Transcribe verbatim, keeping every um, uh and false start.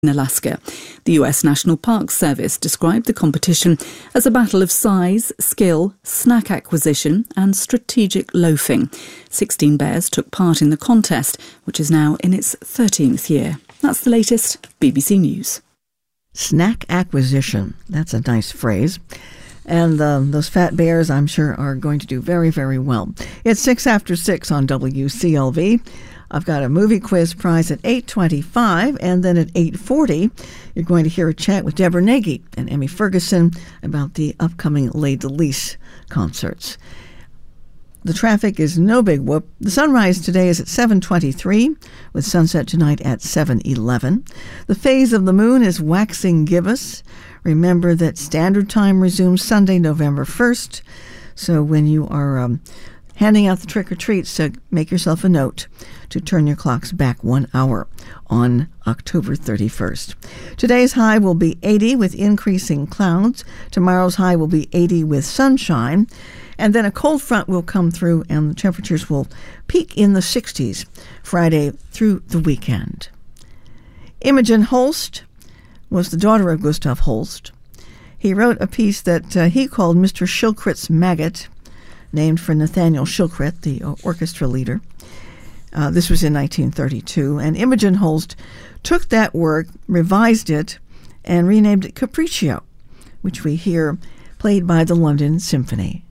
in Alaska. The U S National Park Service described the competition as a battle of size, skill, snack acquisition and strategic loafing. sixteen bears took part in the contest, which is now in its thirteenth year. That's the latest. B B C News. Snack acquisition. That's a nice phrase. And uh, those fat bears, I'm sure, are going to do very, very well. It's six after six on W C L V. I've got a movie quiz prize at eight twenty-five, and then at eight forty, you're going to hear a chat with Deborah Nagy and Emmy Ferguson about the upcoming Les Delis concerts. The traffic is no big whoop. The sunrise today is at seven twenty-three, with sunset tonight at seven eleven. The phase of the moon is waxing gibbous. Remember that standard time resumes Sunday, November first. So when you are um, handing out the trick-or-treats, uh, make yourself a note to turn your clocks back one hour on October thirty-first. Today's high will be eighty with increasing clouds. Tomorrow's high will be eighty with sunshine. And then a cold front will come through and the temperatures will peak in the sixties Friday through the weekend. Imogen Holst was the daughter of Gustav Holst. He wrote a piece that uh, he called Mister Shilkret's Maggot, named for Nathaniel Shilkret, the uh, orchestra leader. Uh, this was in nineteen thirty-two, and Imogen Holst took that work, revised it, and renamed it Capriccio, which we hear played by the London Symphony.